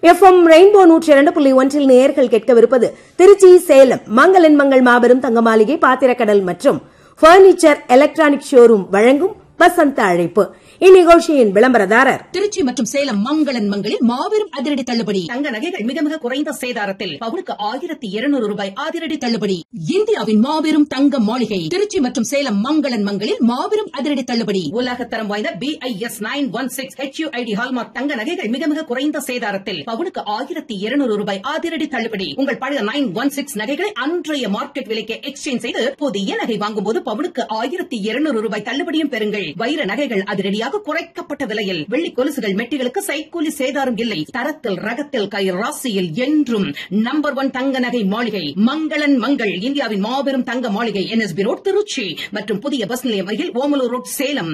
FM rainbow 102.1 நேயர்கள் கேட்கவிருப்பது திருச்சி சேலம் மங்களன் மங்கள் மாபெரும் தங்க மாளிகை பாத்திரக்கடல் மற்றும் பர்னிச்சர் எலக்ட்ரானிக் ஷோரூம் வழங்கும் வசந்த அழைப்பு. இந்நிகழ்ச்சியின் விளம்பரதாரர் திருச்சி மற்றும் சேலம் மங்களன் மங்களில் மாபெரும் அதிரடி தள்ளுபடி. தங்க நகைகள் மிக மிக குறைந்த சேதாரத்தில் பவுனுக்கு 1200 ரூபாய் அதிரடி தள்ளுபடி. இந்தியாவின் மாபெரும் தங்க மாளிகை திருச்சி மற்றும் சேலம் மங்களன் மங்களில் மாபெரும் அதிரடி தள்ளுபடி. உலகத்தரம் வாய்ந்த BIS 916 HUID ஹால்மார்க் தங்க நகைகள் மிக மிக குறைந்த சேதாரத்தில் பவுனுக்கு 1200 ரூபாய் அதிரடி தள்ளுபடி. உங்கள் பழைய 916 நகைகளை அன்றைய மார்க்கெட் விலைக்கு எக்ஸ்சேஞ்ச் செய்து புதிய நகை வாங்கும் போது பவுனுக்கு 1200 ரூபாய் தள்ளுபடியும் பெறுங்கள். வைர நகைகள் அதிரடியாக குறைக்கப்பட்ட விலையில், வெள்ளி கொலுசுகள் மெட்டிகளுக்கு சைக்கூலி சேதாரம் இல்லை. தரத்தில் ரகத்தில் கை ராசியில் என்றும் நம்பர் 1 தங்க நகை மாளிகை மங்களன் மங்கள். இந்தியாவின் மாபெரும் தங்க மாளிகை NSB ரோட் திருச்சி மற்றும் புதிய பஸ் நிலையம் அருகில் ஓமலூர் ரோட் சேலம்.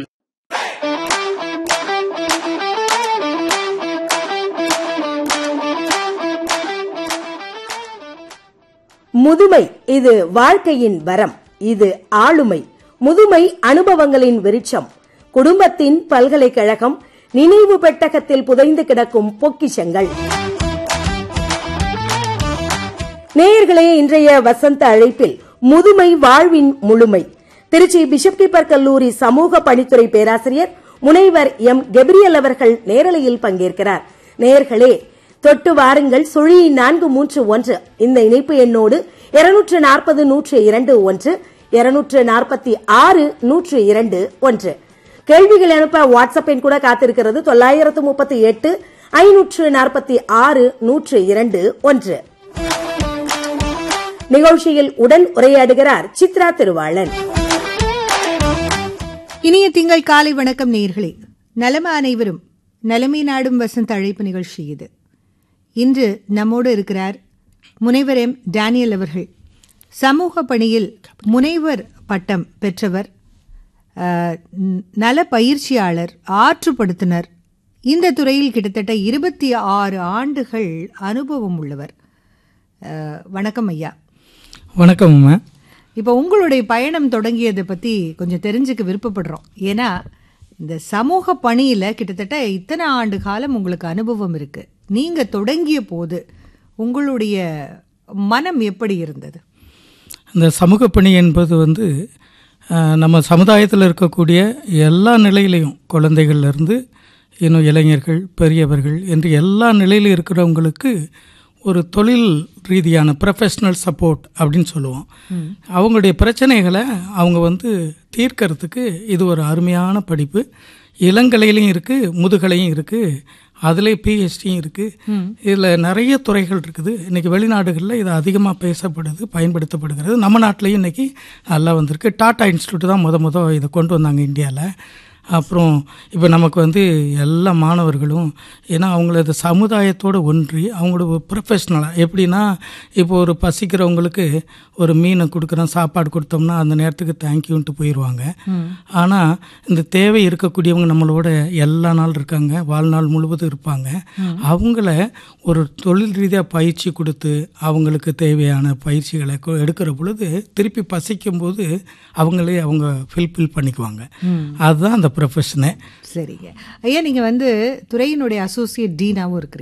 முதுமை இது வாழ்க்கையின் வரம், இது ஆளுமை. முதுமை அனுபவங்களின் விருட்சம், குடும்பத்தின் பல்கலைக்கழகம், நினைவு பெட்டகத்தில் புதைந்து கிடக்கும் பொக்கிஷங்கள். நேயர்களே, இன்றைய வசந்த அழைப்பில் முதுமை வாழ்வின் முழுமை. திருச்சி பிஷப் கீப்பர் கல்லூரி சமூக பணித்துறை பேராசிரியர் முனைவர் M. கெப்ரியல் அவர்கள் நேரலையில் பங்கேற்கிறார். நேயர்களே, தொட்டு வாருங்கள். சுழி 431 இந்த இணைப்பு எண்ணோடு 240-102-1 246-102-1 கேள்விகள் அனுப்ப வாட்ஸ்அப் எண் கூட காத்திருக்கிறது. 938-546-102-1. நிகழ்ச்சியில் உடன் உரையாடுகிறார் சித்ரா திருவாளன். இனிய திங்கள் காலை வணக்கம் நேயர்களே. நலம அனைவரும் நலமை நாடும் வசந்த அழைப்பு நிகழ்ச்சி இது. இன்று நம்மோடு இருக்கிறார் முனைவர் M. டேனியல் அவர்கள். சமூக பணியில் முனைவர் பட்டம் பெற்றவர், நல பயிற்சியாளர், ஆற்றுப்படுத்தினர். இந்த துறையில் கிட்டத்தட்ட 26 ஆண்டுகள் அனுபவம் உள்ளவர். வணக்கம் ஐயா. வணக்கம். இப்போ உங்களுடைய பயணம் தொடங்கியதை பற்றி கொஞ்சம் தெரிஞ்சுக்க விருப்பப்படுறோம். ஏன்னா இந்த சமூக பணியில் கிட்டத்தட்ட இத்தனை ஆண்டு காலம் உங்களுக்கு அனுபவம் இருக்கு. நீங்கள் தொடங்கிய போது உங்களுடைய மனம் எப்படி இருந்தது? இந்த சமூக பணி என்பது நம்ம சமுதாயத்தில் இருக்கக்கூடிய எல்லா நிலையிலையும், குழந்தைகள்லேருந்து இன்னும் இளைஞர்கள், பெரியவர்கள் என்று எல்லா நிலையிலும் இருக்கிறவங்களுக்கு ஒரு தொழில் ரீதியான ப்ரொஃபஷ்னல் சப்போர்ட் அப்படின்னு சொல்லுவோம். அவங்களுடைய பிரச்சனைகளை அவங்க தீர்க்கறதுக்கு இது ஒரு அருமையான படிப்பு. இளங்கலையிலையும் இருக்குது, முதுகலையும் இருக்குது, அதிலே PhDயும் இருக்குது. இதில் நிறைய துறைகள் இருக்குது. இன்றைக்கி வெளிநாடுகளில் இது அதிகமாக பேசப்படுது, பயன்படுத்தப்படுகிறது. நம்ம நாட்டிலையும் இன்றைக்கி நல்லா வந்திருக்கு. டாடா இன்ஸ்டியூட் தான் முத இதை கொண்டு வந்தாங்க இந்தியாவில். அப்புறம் இப்போ நமக்கு எல்லா மாணவர்களும், ஏன்னா அவங்களது சமுதாயத்தோடு ஒன்றி அவங்களோட ப்ரொஃபஷ்னலாக எப்படின்னா, இப்போ ஒரு பசிக்கிறவங்களுக்கு ஒரு மீனை கொடுக்குறோம், சாப்பாடு கொடுத்தோம்னா அந்த நேரத்துக்கு தேங்க்யூன்ட்டு போயிடுவாங்க. ஆனால் இந்த தேவை இருக்கக்கூடியவங்க நம்மளோட எல்லா நாள் இருக்காங்க, வாழ்நாள் முழுவதும் இருப்பாங்க. அவங்கள ஒரு தொழில் ரீதியாக பயிற்சி கொடுத்து அவங்களுக்கு தேவையான பயிற்சிகளை எடுக்கிற பொழுது திருப்பி பசிக்கும்போது அவங்களே அவங்க ஃபில்ஃபில் பண்ணிக்குவாங்க. அதுதான் அந்த ப்ரொஃபஷனே. சரிங்க ஐயா, நீங்கள் துறையினுடைய அசோசியேட் டீனாகவும் இருக்கிறீங்க.